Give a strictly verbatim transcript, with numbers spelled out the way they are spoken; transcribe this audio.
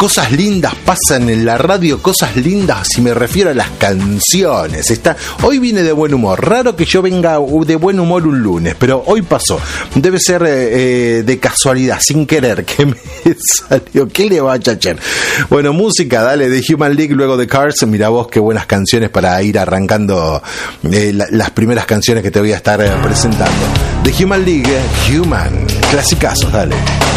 cosas lindas pasan en la radio, cosas lindas si me refiero a las canciones. Está, hoy vine de buen humor, raro que yo venga de buen humor un lunes, pero hoy pasó. Debe ser eh, de casualidad, sin querer, que me salió. ¿Qué le va a chachar? Bueno, música, dale, de Human League, luego de Cars. Mira vos qué buenas canciones para ir arrancando eh, la, las primeras canciones que te voy a estar eh, presentando. De Human League, Human, clasicazos, dale.